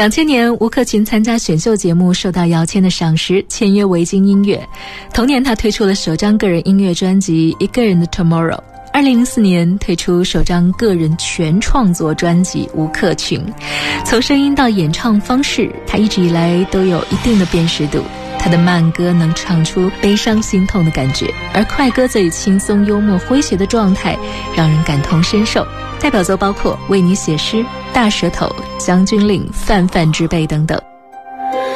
2000年，吴克群参加选秀节目，受到姚谦的赏识，签约维京音乐。同年，他推出了首张个人音乐专辑《一个人的 Tomorrow》。2004年推出首张个人全创作专辑《吴克群》。从声音到演唱方式，他一直以来都有一定的辨识度。他的慢歌能唱出悲伤心痛的感觉，而快歌则以轻松幽默诙谐的状态让人感同身受。代表作包括《为你写诗》、《大舌头》、《将军令》、《泛泛之辈》等等。